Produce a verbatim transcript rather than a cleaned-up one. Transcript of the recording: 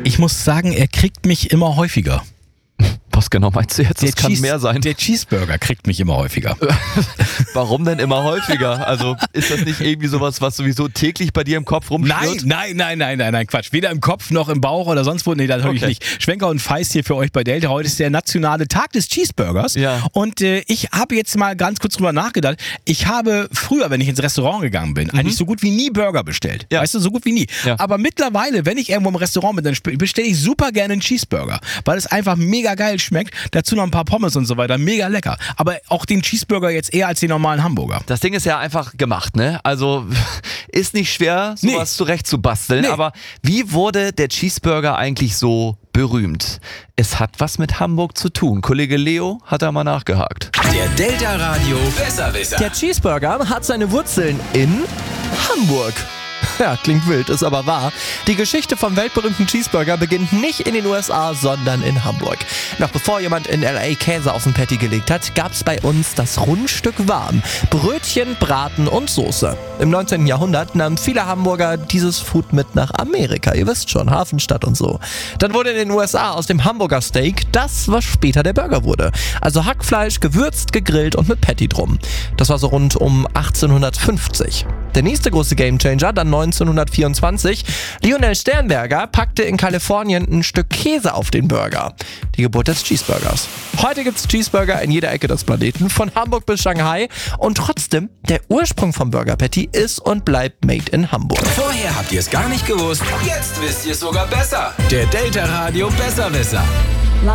Ich muss sagen, er kriegt mich immer häufiger. Was genau meinst du jetzt? Das kann Cheese, mehr sein. Der Cheeseburger kriegt mich immer häufiger. Warum denn immer häufiger? Also ist das nicht irgendwie sowas, was sowieso täglich bei dir im Kopf rumschwirrt? Nein, nein, nein, nein, nein, nein, Quatsch. Weder im Kopf noch im Bauch oder sonst wo. Nee, natürlich okay. nicht. Schwenker und Feist hier für euch bei Delta. Heute ist der nationale Tag des Cheeseburgers. Ja. Und äh, ich habe jetzt mal ganz kurz drüber nachgedacht. Ich habe früher, wenn ich ins Restaurant gegangen bin, mhm. eigentlich so gut wie nie Burger bestellt. Ja. Weißt du, so gut wie nie. Ja. Aber mittlerweile, wenn ich irgendwo im Restaurant bin, dann bestelle ich super gerne einen Cheeseburger. Weil es einfach mega geil schmeckt. Dazu noch ein paar Pommes und so weiter. Mega lecker. Aber auch den Cheeseburger jetzt eher als den normalen Hamburger. Das Ding ist ja einfach gemacht, ne? Also ist nicht schwer, sowas nee. zurechtzubasteln. Nee. Aber wie wurde der Cheeseburger eigentlich so berühmt? Es hat was mit Hamburg zu tun. Kollege Leo hat da mal nachgehakt. Der Delta Radio Besserwisser. Der Cheeseburger hat seine Wurzeln in Hamburg. Ja, klingt wild, ist aber wahr. Die Geschichte vom weltberühmten Cheeseburger beginnt nicht in den U S A, sondern in Hamburg. Noch bevor jemand in L A Käse auf den Patty gelegt hat, gab's bei uns das Rundstück warm. Brötchen, Braten und Soße. Im neunzehnten Jahrhundert nahmen viele Hamburger dieses Food mit nach Amerika. Ihr wisst schon, Hafenstadt und so. Dann wurde in den U S A aus dem Hamburger Steak das, was später der Burger wurde. Also Hackfleisch, gewürzt, gegrillt und mit Patty drum. Das war so rund um achtzehnhundertfünfzig. Der nächste große Gamechanger, dann neunzehnhundertvierundzwanzig. Lionel Sternberger packte in Kalifornien ein Stück Käse auf den Burger. Die Geburt des Cheeseburgers. Heute gibt's Cheeseburger in jeder Ecke des Planeten, von Hamburg bis Shanghai. Und trotzdem, der Ursprung vom Burger Patty ist und bleibt made in Hamburg. Vorher habt ihr es gar nicht gewusst, jetzt wisst ihr es sogar besser. Der Delta Radio Besserwisser.